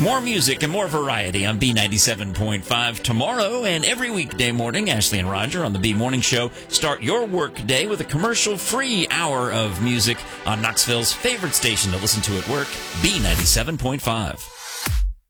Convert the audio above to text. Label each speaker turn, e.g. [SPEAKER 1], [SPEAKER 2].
[SPEAKER 1] More music and more variety on B97.5 tomorrow and every weekday morning. Ashley and Roger on the B Morning Show. Start your work day with a commercial-free hour of music on Knoxville's favorite station to listen to at work, B97.5.